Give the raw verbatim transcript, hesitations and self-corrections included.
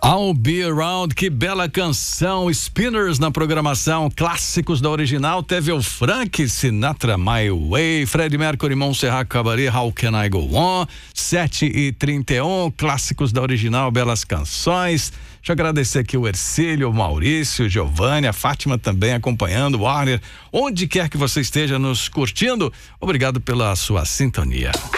I'll Be Around, que bela canção. Spinners na programação, clássicos da original. Teve o Frank Sinatra, My Way, Freddie Mercury, Montserrat Caballé, How Can I Go On, sete e trinta e um, clássicos da original, belas canções. Deixa eu agradecer aqui o Ercílio, o Maurício, o Giovanni, a Fátima também acompanhando, o Warner, onde quer que você esteja nos curtindo. Obrigado pela sua sintonia.